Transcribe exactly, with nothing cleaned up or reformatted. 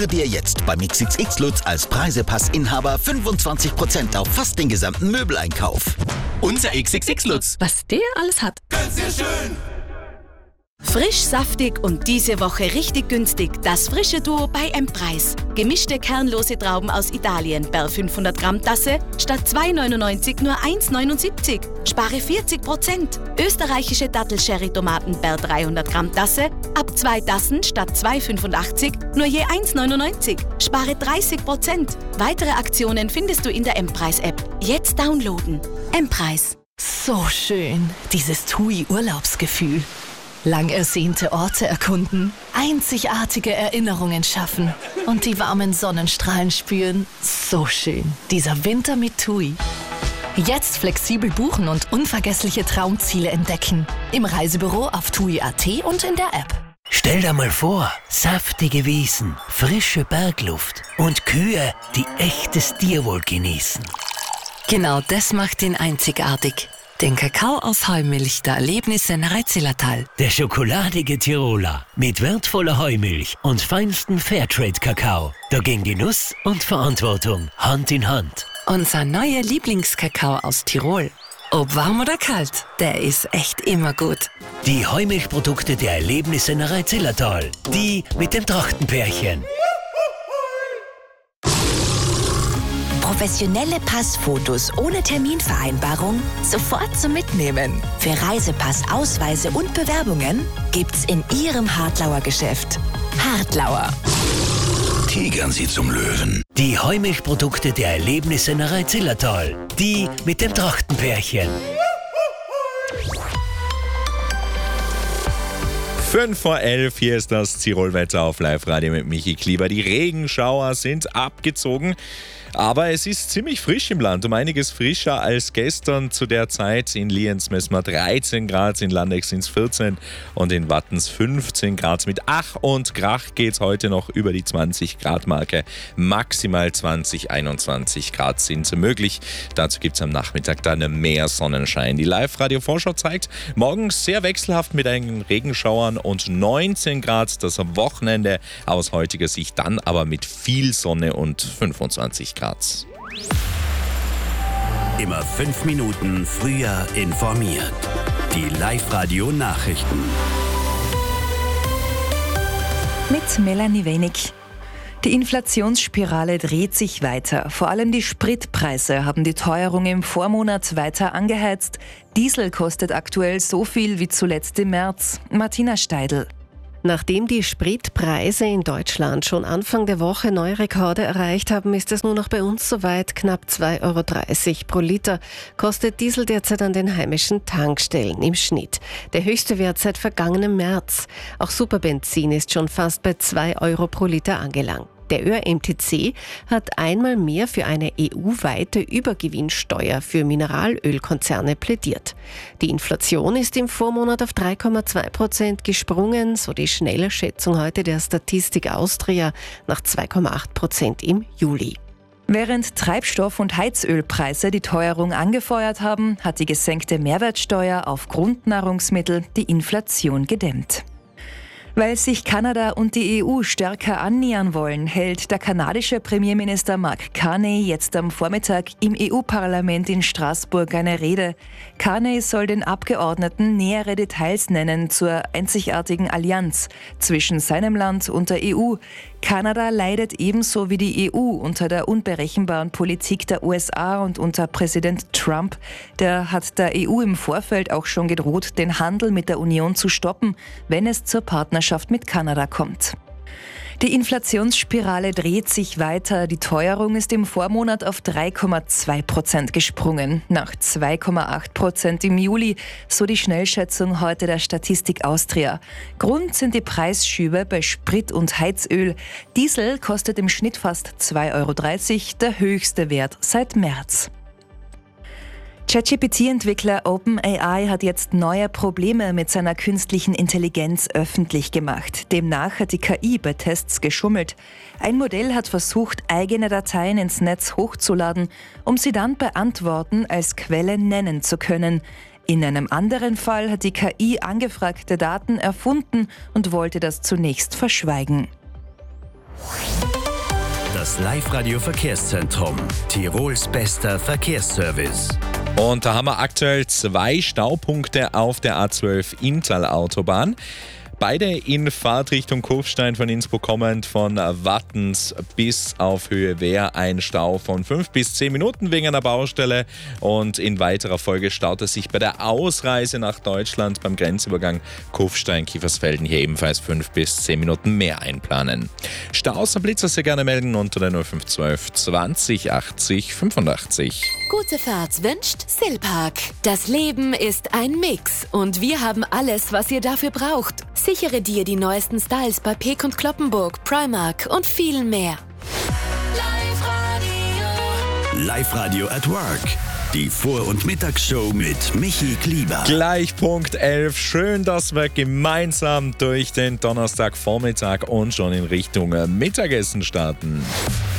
dir jetzt beim X X X Lutz als Preisepass-Inhaber fünfundzwanzig Prozent auf fast den gesamten Möbeleinkauf. Unser X X X Lutz. Was der alles hat. Ganz sehr schön. Frisch, saftig und diese Woche richtig günstig. Das frische Duo bei M-Preis. Gemischte kernlose Trauben aus Italien per fünfhundert Gramm Tasse statt zwei neunundneunzig nur eins neunundsiebzig. Spare vierzig Prozent. Österreichische Dattel-Sherry-Tomaten per dreihundert Gramm Tasse ab zwei Tassen statt zwei fünfundachtzig nur je eins neunundneunzig. Spare dreißig Prozent. Weitere Aktionen findest du in der M-Preis-App. Jetzt downloaden. M-Preis. So schön, dieses TUI-Urlaubsgefühl. Lang ersehnte Orte erkunden, einzigartige Erinnerungen schaffen und die warmen Sonnenstrahlen spüren. So schön, dieser Winter mit TUI. Jetzt flexibel buchen und unvergessliche Traumziele entdecken. Im Reisebüro auf tui punkt at und in der App. Stell dir mal vor, saftige Wiesen, frische Bergluft und Kühe, die echtes Tierwohl genießen. Genau das macht ihn einzigartig. Den Kakao aus Heumilch der Erlebnisse in Reitzillertal. Der schokoladige Tiroler mit wertvoller Heumilch und feinstem Fairtrade-Kakao. Da ging Genuss und Verantwortung Hand in Hand. Unser neuer Lieblingskakao aus Tirol. Ob warm oder kalt, der ist echt immer gut. Die Heumilchprodukte der Erlebnisse in Reitzillertal. Die mit dem Trachtenpärchen. Professionelle Passfotos ohne Terminvereinbarung sofort zum Mitnehmen. Für Reisepass, Ausweise und Bewerbungen gibt's in Ihrem Hartlauer Geschäft. Hartlauer. Tigern Sie zum Löwen. Die Heumilchprodukte der Erlebnisse in Reitzillertal. Die mit dem Trachtenpärchen. Fünf vor elf, hier ist das Tirolwetter auf Live-Radio mit Michi Klieber. Die Regenschauer sind abgezogen, aber es ist ziemlich frisch im Land, um einiges frischer als gestern zu der Zeit. In Lienz messen wir dreizehn Grad, in Landeck sind es vierzehn und in Wattens fünfzehn Grad. Mit Ach und Krach geht es heute noch über die zwanzig Grad Marke. Maximal zwanzig, einundzwanzig Grad sind möglich. Dazu gibt es am Nachmittag dann mehr Sonnenschein. Die Live-Radio-Vorschau zeigt, morgens sehr wechselhaft mit einigen Regenschauern und neunzehn Grad das Wochenende aus heutiger Sicht, dann aber mit viel Sonne und fünfundzwanzig Grad. Immer fünf Minuten früher informiert. Die Live-Radio-Nachrichten. Mit Melanie Wenig. Die Inflationsspirale dreht sich weiter. Vor allem die Spritpreise haben die Teuerung im Vormonat weiter angeheizt. Diesel kostet aktuell so viel wie zuletzt im März. Martina Steidl. Nachdem die Spritpreise in Deutschland schon Anfang der Woche neue Rekorde erreicht haben, ist es nun auch bei uns soweit. Knapp zwei Euro dreißig pro Liter kostet Diesel derzeit an den heimischen Tankstellen im Schnitt. Der höchste Wert seit vergangenem März. Auch Superbenzin ist schon fast bei zwei Euro pro Liter angelangt. Der ÖR-M T C hat einmal mehr für eine E U-weite Übergewinnsteuer für Mineralölkonzerne plädiert. Die Inflation ist im Vormonat auf drei Komma zwei Prozent gesprungen, so die schnelle Schätzung heute der Statistik Austria nach zwei Komma acht Prozent im Juli. Während Treibstoff- und Heizölpreise die Teuerung angefeuert haben, hat die gesenkte Mehrwertsteuer auf Grundnahrungsmittel die Inflation gedämmt. Weil sich Kanada und die E U stärker annähern wollen, hält der kanadische Premierminister Mark Carney jetzt am Vormittag im E U-Parlament in Straßburg eine Rede. Carney soll den Abgeordneten nähere Details nennen zur einzigartigen Allianz zwischen seinem Land und der E U. Kanada leidet ebenso wie die E U unter der unberechenbaren Politik der U S A und unter Präsident Trump. Der hat der E U im Vorfeld auch schon gedroht, den Handel mit der Union zu stoppen, wenn es zur Partnerschaft mit Kanada kommt. Die Inflationsspirale dreht sich weiter. Die Teuerung ist im Vormonat auf drei Komma zwei Prozent gesprungen, nach zwei Komma acht Prozent im Juli, so die Schnellschätzung heute der Statistik Austria. Grund sind die Preisschübe bei Sprit und Heizöl. Diesel kostet im Schnitt fast zwei Euro dreißig, der höchste Wert seit März. ChatGPT-Entwickler OpenAI hat jetzt neue Probleme mit seiner künstlichen Intelligenz öffentlich gemacht. Demnach hat die K I bei Tests geschummelt. Ein Modell hat versucht, eigene Dateien ins Netz hochzuladen, um sie dann bei Antworten als Quelle nennen zu können. In einem anderen Fall hat die K I angefragte Daten erfunden und wollte das zunächst verschweigen. Das Live-Radio-Verkehrszentrum. Tirols bester Verkehrsservice. Und da haben wir aktuell zwei Staupunkte auf der A zwölf Inntal-Autobahn. Beide in Fahrtrichtung Kufstein von Innsbruck kommend, von Wattens bis auf Höhe Wehr ein Stau von fünf bis zehn Minuten wegen einer Baustelle. Und in weiterer Folge staut es sich bei der Ausreise nach Deutschland beim Grenzübergang Kufstein-Kiefersfelden hier ebenfalls fünf bis zehn Minuten mehr einplanen. Staus am Blitzer sehr gerne melden unter der null fünf zwölf zwanzig achtzig fünfundachtzig. Gute Fahrt wünscht Silpark. Das Leben ist ein Mix und wir haben alles, was ihr dafür braucht. Sichere dir die neuesten Styles bei Peek und Kloppenburg, Primark und viel mehr. Live-Radio at Work. Die Vor- und Mittagsshow mit Michi Klieber. Gleich Punkt elf. Schön, dass wir gemeinsam durch den Donnerstagvormittag und schon in Richtung Mittagessen starten.